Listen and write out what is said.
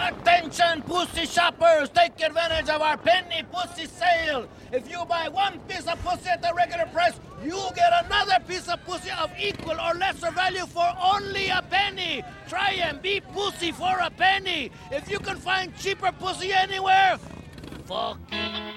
Attention, pussy shoppers! Take advantage of our penny pussy sale! If you buy one piece of pussy at the regular price, you get another piece of pussy of equal or lesser value for only a penny! Try and be pussy for a penny! If you can find cheaper pussy anywhere, fuck you!